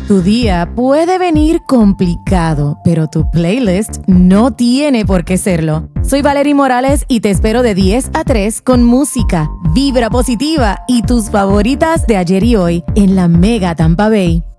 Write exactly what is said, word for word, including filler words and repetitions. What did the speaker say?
Tu día puede venir complicado, pero tu playlist no tiene por qué serlo. Soy Valerie Morales y te espero de diez a tres con música, vibra positiva y tus favoritas de ayer y hoy en la Mega Tampa Bay.